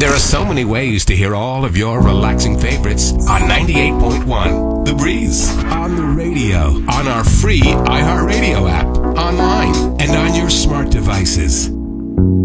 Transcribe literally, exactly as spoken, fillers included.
There are so many ways to hear all of your relaxing favorites on ninety-eight point one The Breeze, on the radio, on our free iHeartRadio app,